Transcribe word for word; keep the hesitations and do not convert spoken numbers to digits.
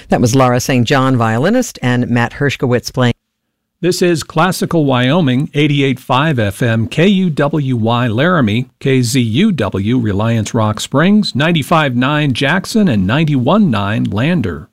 That was Laura Saint John, violinist, and Matt Hershkowitz playing. This is Classical Wyoming, eighty-eight point five F M, K U W Y Laramie, K Z U W Reliance Rock Springs, ninety-five point nine Jackson, and ninety-one point nine Lander.